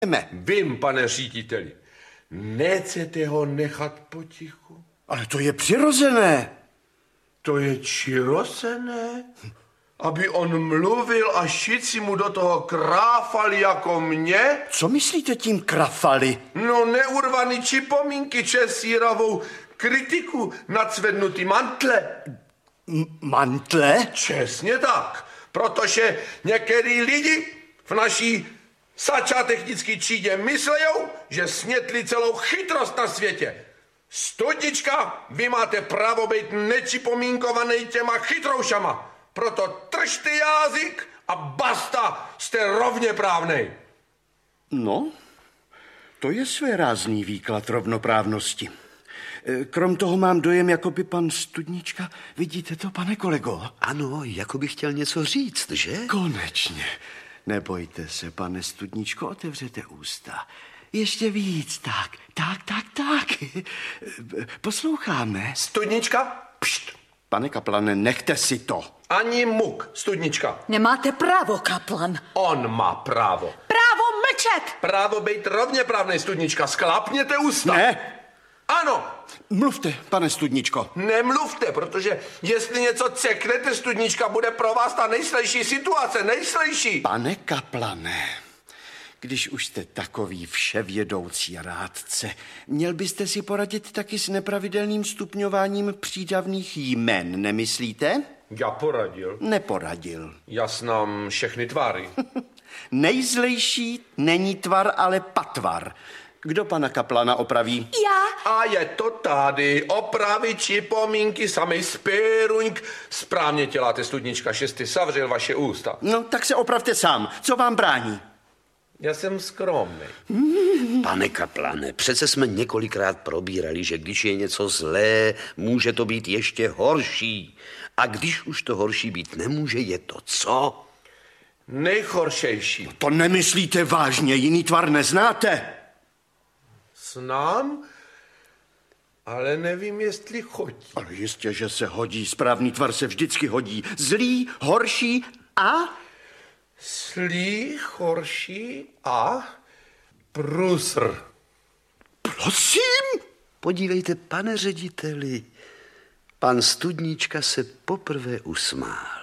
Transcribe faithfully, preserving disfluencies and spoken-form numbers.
Vím, pane řediteli, nechcete ho nechat potichu? Ale to je přirozené. To je přirozené? Aby on mluvil a všichni mu do toho kráfali jako mě? Co myslíte tím krafali? No neurvaný čipomínky česíravou kritiku na cvednutý mantle. M- mantle? Česně tak, protože některý lidi v naší sačátechnické třídě myslejou, že smětli celou chytrost na světě. Studnička, vy máte právo být nečipomínkovaný těma chytroušama. Proto držte jazyk a basta, jste rovně právnej. No, to je svérázný výklad rovnoprávnosti. Krom toho mám dojem, jako by pan Studnička, vidíte to, pane kolego? Ano, jako by chtěl něco říct, že? Konečně. Nebojte se, pane Studničko, otevřete ústa. Ještě víc, tak, tak, tak, tak. Posloucháme. Studnička, pšt. Pane kaplane, nechte si to. Ani muk, Studnička. Nemáte právo, kaplan. On má právo. Právo mlčet! Právo být rovně právnej, Studnička. Sklapněte ústa. Ne. Ano. Mluvte, pane Studničko. Nemluvte, protože jestli něco ceknete, Studnička, bude pro vás ta nejslejší situace, nejslejší. Pane kaplane, když už jste takový vševědoucí rádce, měl byste si poradit taky s nepravidelným stupňováním přídavných jmen, nemyslíte? Já poradil. Neporadil. Já znám všechny tvary. Nejzlejší není tvar, ale patvar. Kdo pana kaplana opraví? Já. A je to tady. Opravy čipomínky, samej spěruňk. Správně děláte, Studnička, že jste zavřel vaše ústa. No, tak se opravte sám. Co vám brání? Já jsem skromný. Pane kaplane, přece jsme několikrát probírali, že když je něco zlé, může to být ještě horší. A když už to horší být nemůže, je to co? Nejhoršejší. To nemyslíte vážně, jiný tvar neznáte? Znám, ale nevím, jestli chodí. Ale jistě, že se hodí. Správný tvar se vždycky hodí. Zlý, horší a... Slý, horší a průsr. Prosím? Podívejte, pane řediteli, pan Studnička se poprvé usmál.